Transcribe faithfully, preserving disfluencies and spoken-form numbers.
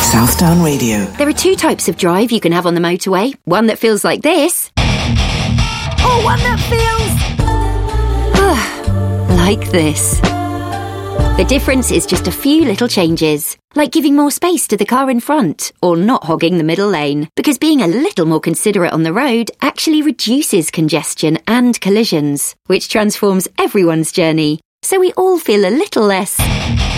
Southdown Radio. There are two types of drive you can have on the motorway. One that feels like this. Or one that feels... like this. The difference is just a few little changes, like giving more space to the car in front, or not hogging the middle lane, because being a little more considerate on the road actually reduces congestion and collisions, which transforms everyone's journey, so we all feel a little less...